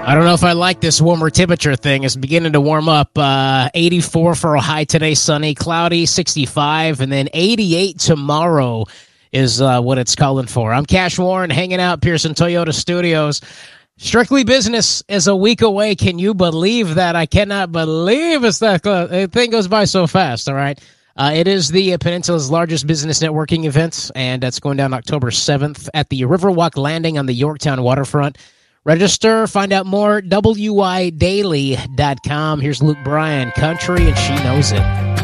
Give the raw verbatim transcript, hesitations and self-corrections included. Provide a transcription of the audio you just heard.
I don't know if I like this warmer temperature thing. It's beginning to warm up. Uh, eighty-four for a high today, sunny, cloudy, sixty-five, and then eighty-eight tomorrow is uh, what it's calling for. I'm Cash Warren, hanging out Pearson Toyota Studios. Strictly Business is a week away. Can you believe that? I cannot believe it's that close. The thing goes by so fast, all right? Uh, it is the Peninsula's largest business networking event, and that's going down October seventh at the Riverwalk Landing on the Yorktown waterfront. Register, find out more, W I daily dot com. Here's Luke Bryan, Country, and She Knows It.